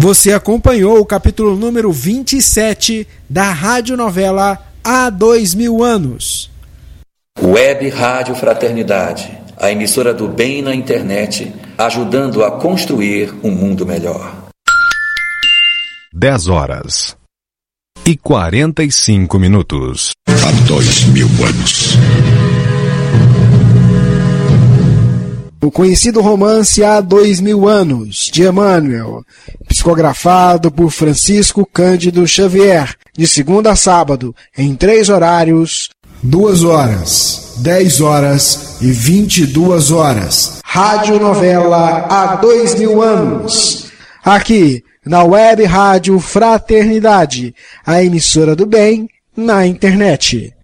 Você acompanhou o capítulo número 27 da radionovela Há 2000 anos. Web Rádio Fraternidade, a emissora do bem na internet, ajudando a construir um mundo melhor. 10h45. Há 2000 anos. O conhecido romance Há 2000 anos, de Emmanuel, psicografado por Francisco Cândido Xavier, de segunda a sábado, em 3 horários, 2 horas, 10 horas e 22 horas. Radionovela Há 2000 anos. Aqui, na Web Rádio Fraternidade, a emissora do bem na internet.